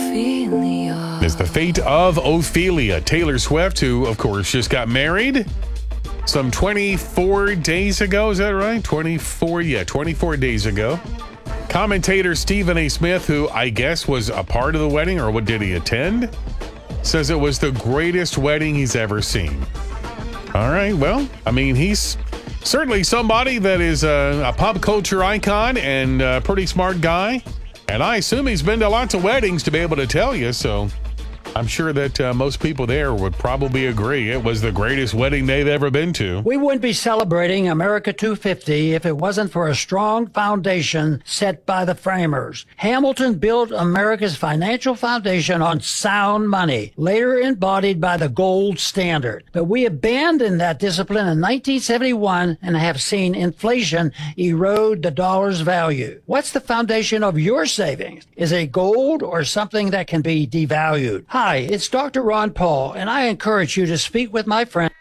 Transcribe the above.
Ophelia. It's the fate of Ophelia. Taylor Swift, who, of course, just got married some 24 days ago. Is that right? 24 days ago. Commentator Stephen A. Smith, who I guess was a part of the wedding, or what did he attend, says it was the greatest wedding he's ever seen. All right, well, I mean, he's certainly somebody that is a pop culture icon and a pretty smart guy. And I assume he's been to lots of weddings to be able to tell you, so I'm sure that most people there would probably agree it was the greatest wedding they've ever been to. We wouldn't be celebrating America 250 if it wasn't for a strong foundation set by the framers. Hamilton built America's financial foundation on sound money, later embodied by the gold standard. But we abandoned that discipline in 1971 and have seen inflation erode the dollar's value. What's the foundation of your savings? Is it gold or something that can be devalued? Hi, it's Dr. Ron Paul, and I encourage you to speak with my friend